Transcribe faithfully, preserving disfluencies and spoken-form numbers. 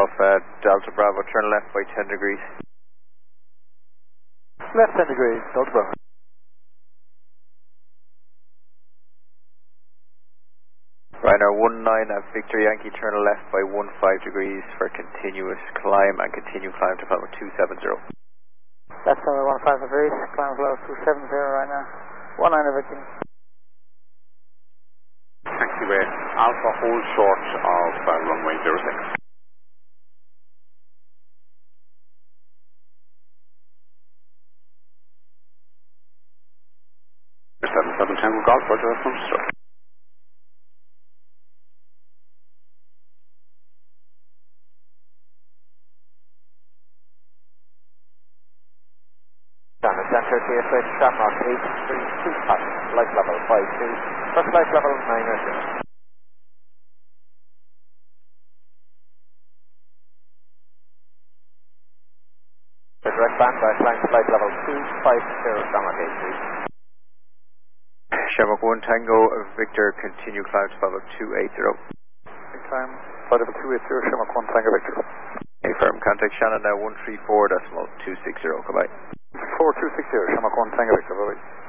uh, Delta Bravo, turn left by ten degrees. Left ten degrees, Delta Bravo. Ryanair one nine at Victor Yankee, turn left by one five degrees for continuous climb and continue climb to climb two seven zero. Left runway one five degrees, climb level two seven zero right now. one nine at Victor. Taxiway Alpha hold short of uh, runway zero six. seven seven Tango Golf, Roger, from stroke. Down the center, T S H, stop mark eight three two hot, flight level five two, first flight level nine zero. The direct band by climb flight level two five zero, down at eight three. Shamrock one Tango, Victor, continue climb to level two eight zero. Climb flight level two eight zero, Shamrock one Tango Victor. Affirm, contact Shannon now one three four decimal two six zero, goodbye. four two six zero, Shamrock one Tango Victor, bye-bye.